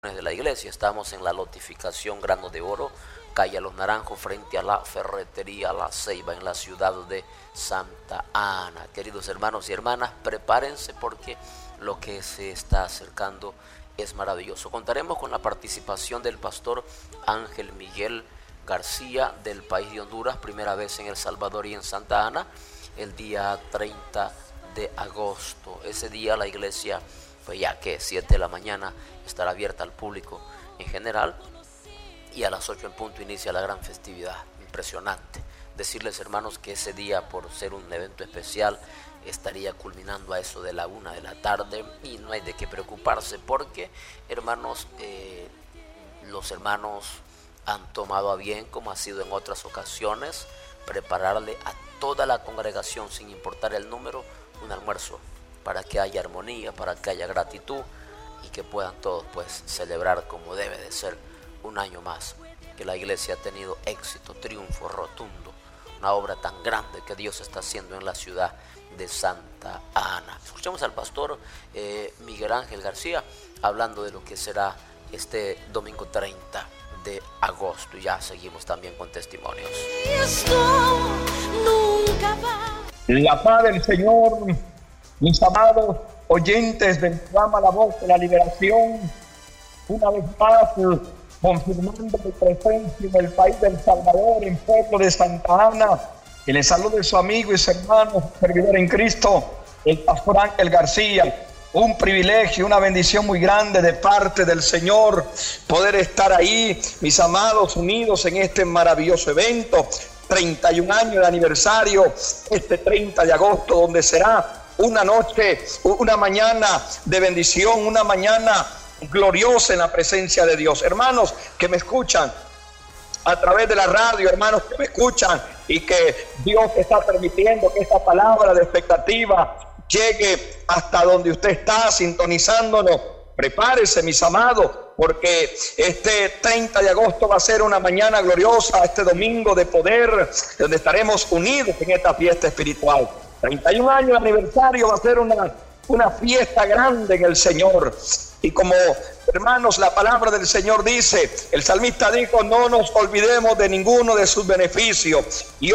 de la iglesia. Estamos en la lotificación Grano de Oro, calle Los Naranjos, frente a la ferretería La Ceiba, en la ciudad de Santa Ana. Queridos hermanos y hermanas, prepárense porque lo que se está acercando es maravilloso. Contaremos con la participación del pastor Ángel Miguel García del país de Honduras, primera vez en El Salvador y en Santa Ana, el día 30 de agosto. Ese día la iglesia, pues ya que 7 de la mañana estará abierta al público en general y a las 8 en punto inicia la gran festividad. Impresionante. Decirles, hermanos, que ese día, por ser un evento especial, estaría culminando a eso de la 1 de la tarde y no hay de qué preocuparse porque, hermanos, los hermanos han tomado a bien, como ha sido en otras ocasiones, prepararle a toda la congregación, sin importar el número, un almuerzo para que haya armonía, para que haya gratitud y que puedan todos pues celebrar como debe de ser un año más, que la iglesia ha tenido éxito, triunfo rotundo, una obra tan grande que Dios está haciendo en la ciudad de Santa Ana. Escuchamos al pastor Miguel Ángel García hablando de lo que será este domingo 30 de agosto y ya seguimos también con testimonios. La paz del Señor, mis amados oyentes del programa La Voz de la Liberación, una vez más confirmando mi presencia en el país del Salvador, en pueblo de Santa Ana, y les saluda su amigo y su hermano, servidor en Cristo, el pastor Ángel García. Un privilegio, una bendición muy grande de parte del Señor poder estar ahí, mis amados, unidos en este maravilloso evento, 31 años de aniversario, este 30 de agosto, donde será una noche, una mañana de bendición, una mañana gloriosa en la presencia de Dios. Hermanos que me escuchan a través de la radio, hermanos que me escuchan y que Dios está permitiendo que esta palabra de expectativa llegue hasta donde usted está sintonizándonos. Prepárese, mis amados, porque este 30 de agosto va a ser una mañana gloriosa, este domingo de poder, donde estaremos unidos en esta fiesta espiritual. 31 años de aniversario va a ser una fiesta grande en el Señor. Y como, hermanos, la palabra del Señor dice, el salmista dijo, no nos olvidemos de ninguno de sus beneficios. Yo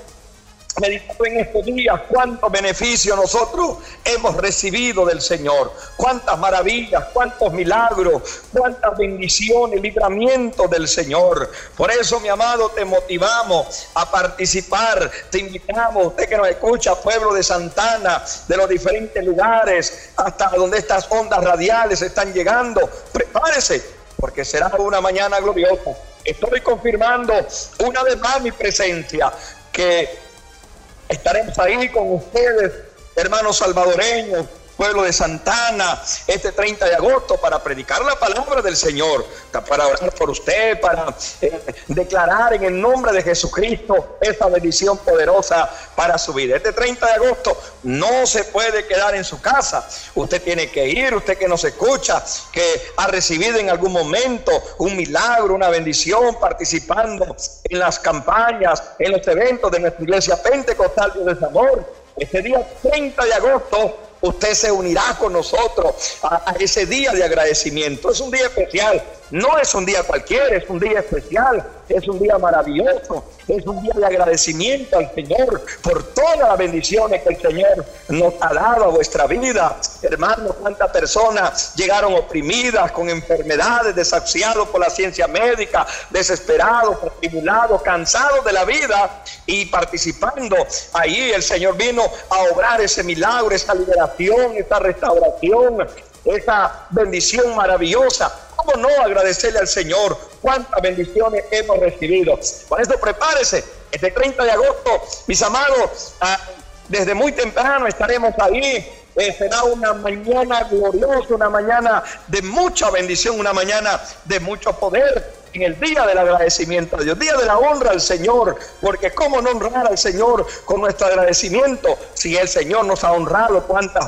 meditando en estos días cuántos beneficios nosotros hemos recibido del Señor, cuántas maravillas, cuántos milagros, cuántas bendiciones, libramientos del Señor. Por eso, mi amado, te motivamos a participar, te invitamos, usted que nos escucha, pueblo de Santa Ana, de los diferentes lugares, hasta donde estas ondas radiales están llegando. Prepárese, porque será una mañana gloriosa. Estoy confirmando una vez más mi presencia, que estaremos ahí con ustedes, hermanos salvadoreños, pueblo de Santa Ana, este 30 de agosto para predicar la palabra del Señor, para orar por usted, para declarar en el nombre de Jesucristo esa bendición poderosa para su vida. Este 30 de agosto no se puede quedar en su casa. Usted tiene que ir, usted que nos escucha, que ha recibido en algún momento un milagro, una bendición, participando en las campañas, en los eventos de nuestra iglesia Pentecostal Dios de Amor. Este día 30 de agosto usted se unirá con nosotros a ese día de agradecimiento. Es un día especial, no es un día cualquiera, es un día especial, es un día maravilloso, es un día de agradecimiento al Señor por todas las bendiciones que el Señor nos ha dado a vuestra vida. Hermanos, cuántas personas llegaron oprimidas, con enfermedades, desahuciados por la ciencia médica, desesperados, atribulados, cansados de la vida, y participando ahí el Señor vino a obrar ese milagro, esa liberación, esa restauración, esa bendición maravillosa. ¿Cómo no agradecerle al Señor cuántas bendiciones hemos recibido? Por eso prepárese, este 30 de agosto, mis amados, desde muy temprano estaremos ahí. Será una mañana gloriosa, una mañana de mucha bendición, una mañana de mucho poder, en el día del agradecimiento a Dios, día de la honra al Señor, porque cómo no honrar al Señor con nuestro agradecimiento si el Señor nos ha honrado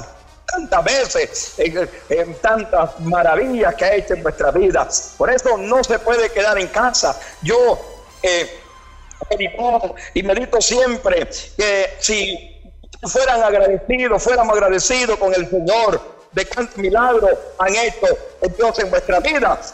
tantas veces, en tantas maravillas que ha hecho en nuestra vida. Por eso no se puede quedar en casa. Yo medito siempre que si fuéramos agradecidos con el Señor, de cuántos milagros han hecho Dios en vuestra vida.